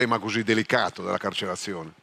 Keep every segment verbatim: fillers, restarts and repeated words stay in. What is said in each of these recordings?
tema così delicato della carcerazione?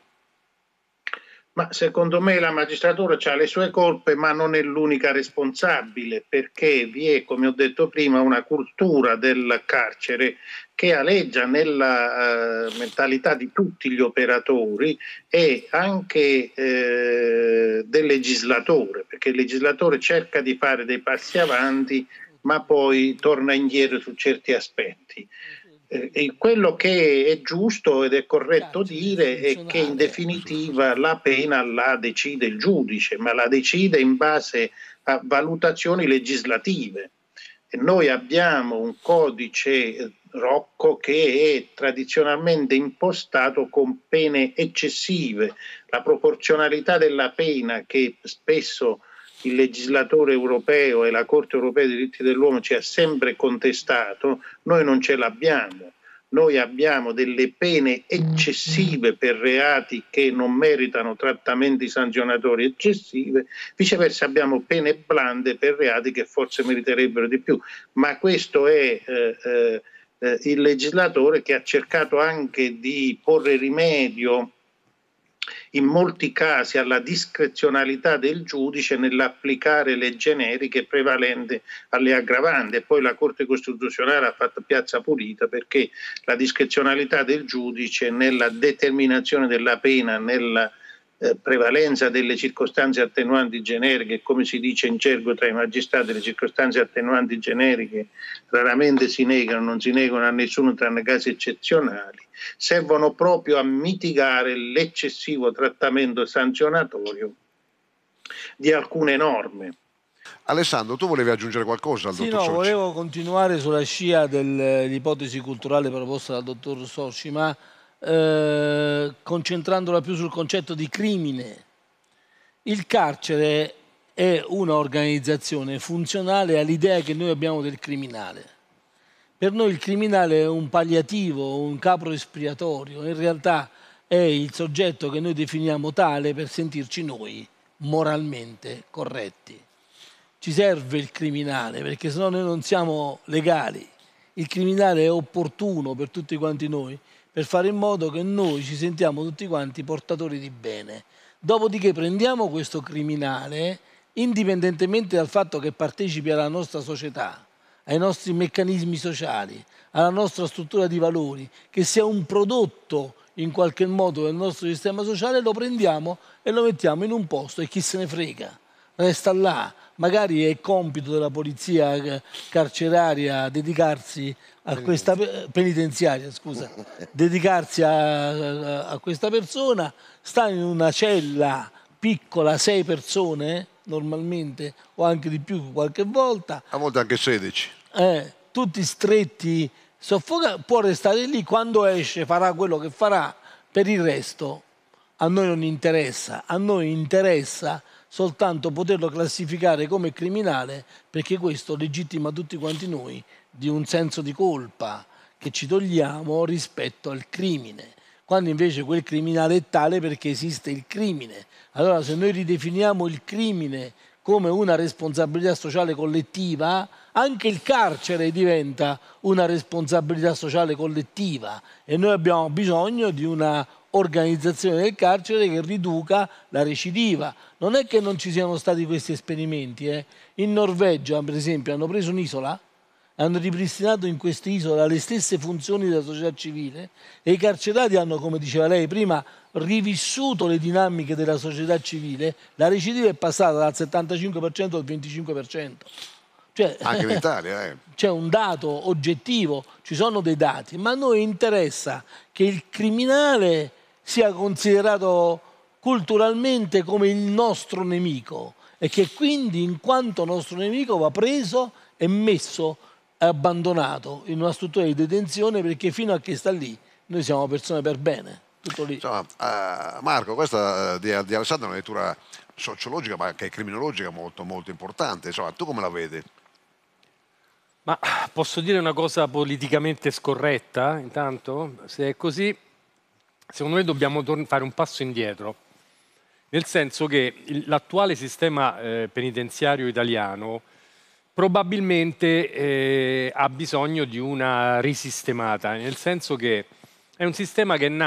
Ma secondo me la magistratura ha le sue colpe, ma non è l'unica responsabile, perché vi è, come ho detto prima, una cultura del carcere che aleggia nella uh, mentalità di tutti gli operatori e anche eh, del legislatore, perché il legislatore cerca di fare dei passi avanti, ma poi torna indietro su certi aspetti. Eh, quello che è giusto ed è corretto dire è che in definitiva la pena la decide il giudice, ma la decide in base a valutazioni legislative. E noi abbiamo un codice Rocco che è tradizionalmente impostato con pene eccessive. La proporzionalità della pena, che spesso il legislatore europeo e la Corte europea dei diritti dell'uomo ci ha sempre contestato, noi non ce l'abbiamo. Noi abbiamo delle pene eccessive per reati che non meritano trattamenti sanzionatori eccessive, viceversa abbiamo pene blande per reati che forse meriterebbero di più. Ma questo è eh, eh, il legislatore che ha cercato anche di porre rimedio in molti casi alla discrezionalità del giudice nell'applicare le generiche prevalenti alle aggravanti, e poi la Corte Costituzionale ha fatto piazza pulita perché la discrezionalità del giudice nella determinazione della pena, nella eh, prevalenza delle circostanze attenuanti generiche, come si dice in gergo tra i magistrati, le circostanze attenuanti generiche raramente si negano, non si negano a nessuno tranne casi eccezionali, servono proprio a mitigare l'eccessivo trattamento sanzionatorio di alcune norme. Alessandro, tu volevi aggiungere qualcosa al sì, dottor no, Socci? volevo continuare sulla scia dell'ipotesi culturale proposta dal dottor Socci, ma eh, concentrandola più sul concetto di crimine. Il carcere è un'organizzazione funzionale all'idea che noi abbiamo del criminale. Per noi il criminale è un palliativo, un capro espiatorio, in realtà è il soggetto che noi definiamo tale per sentirci noi moralmente corretti. Ci serve il criminale perché sennò noi non siamo legali. Il criminale è opportuno per tutti quanti noi per fare in modo che noi ci sentiamo tutti quanti portatori di bene. Dopodiché prendiamo questo criminale, indipendentemente dal fatto che partecipi alla nostra società, ai nostri meccanismi sociali, alla nostra struttura di valori, che sia un prodotto in qualche modo del nostro sistema sociale, lo prendiamo e lo mettiamo in un posto e chi se ne frega, resta là. Magari è compito della polizia carceraria dedicarsi a questa penitenziaria, scusa, dedicarsi a, a, a questa persona, sta in una cella piccola, sei persone normalmente, o anche di più qualche volta. A volte anche sedici. Eh, tutti stretti, soffocati, può restare lì, quando esce farà quello che farà, per il resto a noi non interessa, a noi interessa soltanto poterlo classificare come criminale, perché questo legittima tutti quanti noi di un senso di colpa che ci togliamo rispetto al crimine, quando invece quel criminale è tale perché esiste il crimine. Allora se noi ridefiniamo il crimine come una responsabilità sociale collettiva, anche il carcere diventa una responsabilità sociale collettiva e noi abbiamo bisogno di una organizzazione del carcere che riduca la recidiva. Non è che non ci siano stati questi esperimenti. Eh. In Norvegia, per esempio, hanno preso un'isola, hanno ripristinato in quest'isola le stesse funzioni della società civile e i carcerati hanno, come diceva lei prima, rivissuto le dinamiche della società civile. La recidiva è passata dal settantacinque per cento al venticinque per cento. Cioè, anche in Italia, eh. C'è un dato oggettivo, ci sono dei dati, ma a noi interessa che il criminale sia considerato culturalmente come il nostro nemico e che quindi in quanto nostro nemico va preso e messo e abbandonato in una struttura di detenzione, perché fino a che sta lì noi siamo persone per bene. Tutto lì. Insomma, uh, Marco, questa uh, di, di Alessandro è una lettura sociologica ma anche criminologica molto, molto importante. Insomma, tu come la vedi? Ma posso dire una cosa politicamente scorretta, intanto? Se è così, secondo me dobbiamo fare un passo indietro, nel senso che l'attuale sistema eh, penitenziario italiano probabilmente eh, ha bisogno di una risistemata, nel senso che È un sistema che nasce